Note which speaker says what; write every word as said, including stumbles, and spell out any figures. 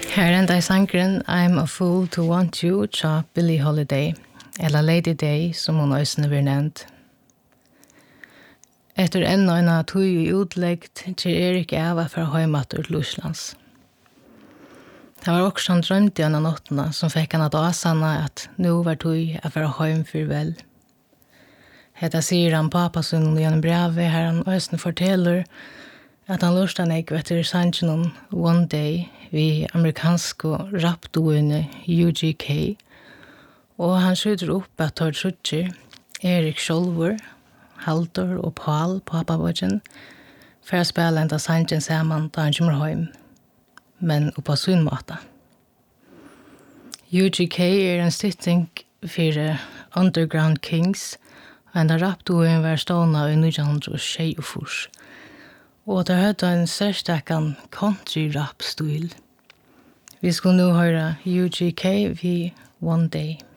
Speaker 1: Her enda I sangren I'm a fool to want you, tja Billie Holiday, eller Lady Day, som hun øysene vil nevnt. Etter enda en av tog I utleggt, til Erik Eva fra Høymatur til Luslands. Det var også han drømte gjennom nottene, som fikk han at asanna at nå var tog jeg fra Høym for vel. Hetta sier han papasun gjennom brevet, her han øysene forteller at han lurte han ikke etter sangen One Day, vi amerikanske rapdoene U G K, og han skjuter opp at Tord Sutcher, Erik Sjolvor, Haldur og Paul, papabodgen, for å spille enda sangen sammen da han kommer hjem, men på sin måte. U G K er en stytting for Underground Kings, og enda rapdoen var stående I nitton tjuefour. Og det hadde en særstekken country-rap-stil. Vi skulle nå høre U G K vi One Day.